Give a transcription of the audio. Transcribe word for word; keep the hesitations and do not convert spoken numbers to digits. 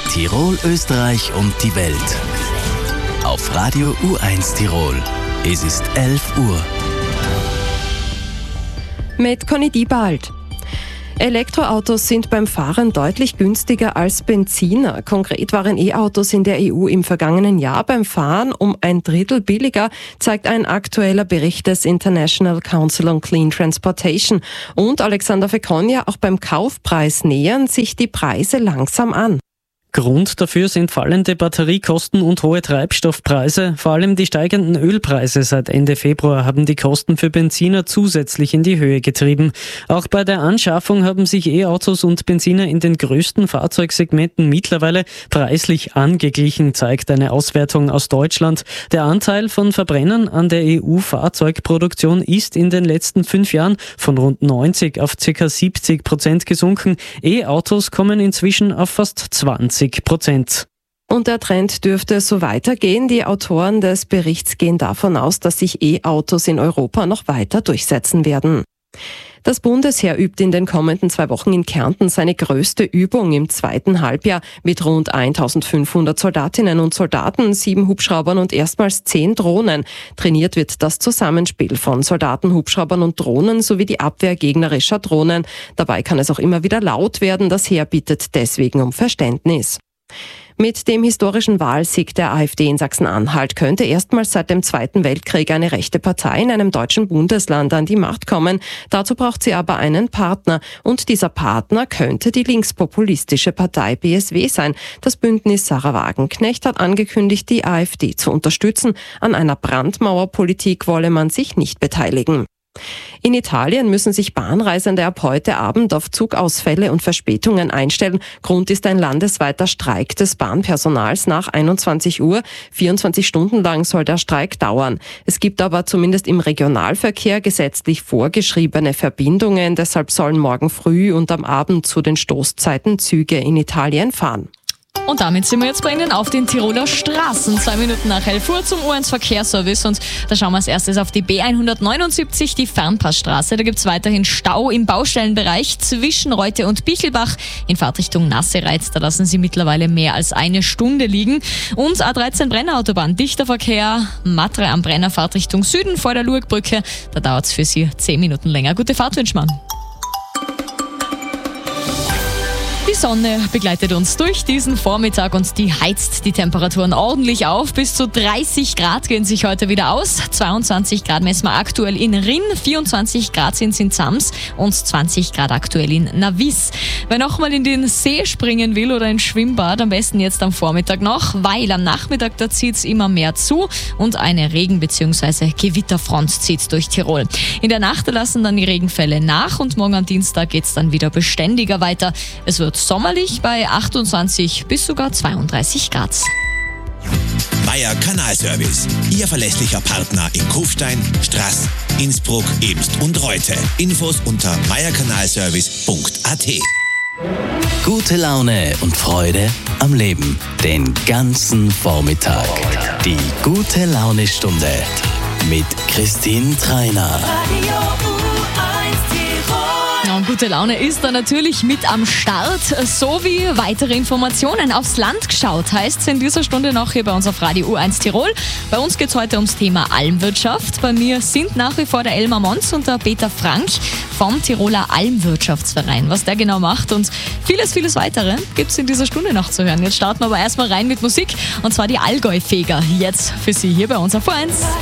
Tirol, Österreich und die Welt. Auf Radio U eins Tirol. Es ist elf Uhr. Mit Conny Diebald. Elektroautos sind beim Fahren deutlich günstiger als Benziner. Konkret waren E-Autos in der E U im vergangenen Jahr beim Fahren um ein Drittel billiger, zeigt ein aktueller Bericht des International Council on Clean Transportation. Und Alexander Fekonja, auch beim Kaufpreis nähern sich die Preise langsam an. Grund dafür sind fallende Batteriekosten und hohe Treibstoffpreise. Vor allem die steigenden Ölpreise seit Ende Februar haben die Kosten für Benziner zusätzlich in die Höhe getrieben. Auch bei der Anschaffung haben sich E-Autos und Benziner in den größten Fahrzeugsegmenten mittlerweile preislich angeglichen, zeigt eine Auswertung aus Deutschland. Der Anteil von Verbrennern an der E U-Fahrzeugproduktion ist in den letzten fünf Jahren von rund neunzig auf ca. siebzig Prozent gesunken. E-Autos kommen inzwischen auf fast zwanzig Prozent. Und der Trend dürfte so weitergehen. Die Autoren des Berichts gehen davon aus, dass sich E-Autos in Europa noch weiter durchsetzen werden. Das Bundesheer übt in den kommenden zwei Wochen in Kärnten seine größte Übung im zweiten Halbjahr mit rund eintausendfünfhundert Soldatinnen und Soldaten, sieben Hubschraubern und erstmals zehn Drohnen. Trainiert wird das Zusammenspiel von Soldaten, Hubschraubern und Drohnen sowie die Abwehr gegnerischer Drohnen. Dabei kann es auch immer wieder laut werden. Das Heer bittet deswegen um Verständnis. Mit dem historischen Wahlsieg der AfD in Sachsen-Anhalt könnte erstmals seit dem Zweiten Weltkrieg eine rechte Partei in einem deutschen Bundesland an die Macht kommen. Dazu braucht sie aber einen Partner. Und dieser Partner könnte die linkspopulistische Partei B S W sein. Das Bündnis Sarah Wagenknecht hat angekündigt, die AfD zu unterstützen. An einer Brandmauerpolitik wolle man sich nicht beteiligen. In Italien müssen sich Bahnreisende ab heute Abend auf Zugausfälle und Verspätungen einstellen. Grund ist ein landesweiter Streik des Bahnpersonals nach einundzwanzig Uhr. vierundzwanzig Stunden lang soll der Streik dauern. Es gibt aber zumindest im Regionalverkehr gesetzlich vorgeschriebene Verbindungen. Deshalb sollen morgen früh und am Abend zu den Stoßzeiten Züge in Italien fahren. Und damit sind wir jetzt bei Ihnen auf den Tiroler Straßen. Zwei Minuten nach elf Uhr zum U eins Verkehrsservice. Und da schauen wir als erstes auf die B hundertneunundsiebzig, die Fernpassstraße. Da gibt es weiterhin Stau im Baustellenbereich zwischen Reute und Bichelbach. In Fahrtrichtung Nassereit, da lassen Sie mittlerweile mehr als eine Stunde liegen. Und A dreizehn Brennerautobahn, dichter Verkehr, Matre am Brenner, Fahrtrichtung Süden vor der Lurgbrücke. Da dauert es für Sie zehn Minuten länger. Gute Fahrt wünscht man. Die Sonne begleitet uns durch diesen Vormittag und die heizt die Temperaturen ordentlich auf. Bis zu dreißig Grad gehen sich heute wieder aus. zweiundzwanzig Grad messen wir aktuell in Rinn, vierundzwanzig Grad sind es in Sams und zwanzig Grad aktuell in Navis. Wer nochmal in den See springen will oder ins Schwimmbad, am besten jetzt am Vormittag noch, weil am Nachmittag da zieht es immer mehr zu und eine Regen- bzw. Gewitterfront zieht durch Tirol. In der Nacht lassen dann die Regenfälle nach und morgen am Dienstag geht es dann wieder beständiger weiter. Es wird sommerlich bei achtundzwanzig bis sogar zweiunddreißig Grad. Meier Kanalservice, Ihr verlässlicher Partner in Kufstein, Straß, Innsbruck, Ebst und Reute. Infos unter meierkanalservice punkt a t. Gute Laune und Freude am Leben. Den ganzen Vormittag. Die gute Laune-Stunde mit Christine Treiner. Und gute Laune ist da natürlich mit am Start, sowie weitere Informationen. Aufs Land geschaut heißt es in dieser Stunde noch hier bei uns auf Radio U eins Tirol. Bei uns geht es heute ums Thema Almwirtschaft. Bei mir sind nach wie vor der Elmar Mons und der Peter Frank vom Tiroler Almwirtschaftsverein. Was der genau macht und vieles, vieles weitere gibt es in dieser Stunde noch zu hören. Jetzt starten wir aber erstmal rein mit Musik und zwar die Allgäu-Feger. Jetzt für Sie hier bei uns auf U eins.